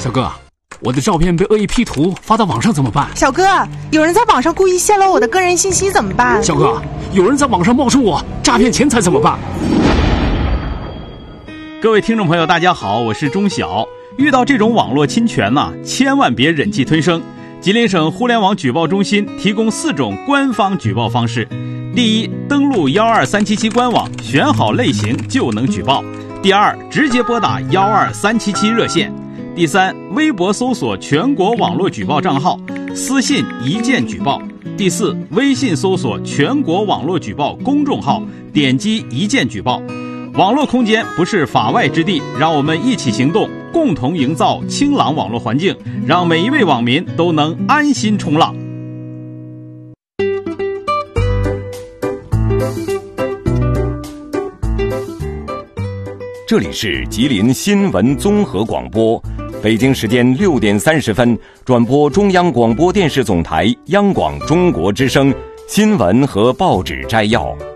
小哥，我的照片被恶意 P 图发到网上怎么办？ 小哥，有人在网上故意泄露我的个人信息怎么办？ 小哥，有人在网上冒充我诈骗钱财怎么办？ 各位听众朋友大家好，我是钟晓。遇到这种网络侵权千万别忍气吞声。吉林省互联网举报中心提供4种官方举报方式。第一，登录12377官网，选好类型就能举报。第二，直接拨打12377热线。第三，微博搜索全国网络举报账号，私信一键举报。第四，微信搜索全国网络举报公众号，点击一键举报。网络空间不是法外之地，让我们一起行动，共同营造清朗网络环境，让每一位网民都能安心冲浪。 这里是吉林新闻综合广播，北京时间6点30分，转播中央广播电视总台央广中国之声新闻和报纸摘要。